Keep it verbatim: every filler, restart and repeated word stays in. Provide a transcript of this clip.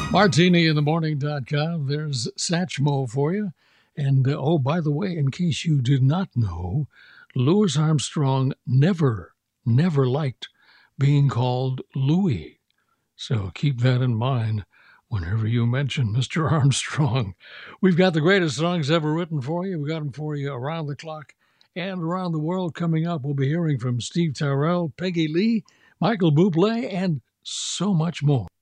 martini in the morning dot com. There's Satchmo for you. And uh, oh, by the way, in case you did not know, Louis Armstrong never, never liked being called Louis. So keep that in mind whenever you mention Mister Armstrong. We've got the greatest songs ever written for you. We've got them for you around the clock and around the world. Coming up, we'll be hearing from Steve Tyrell, Peggy Lee, Michael Bublé, and so much more.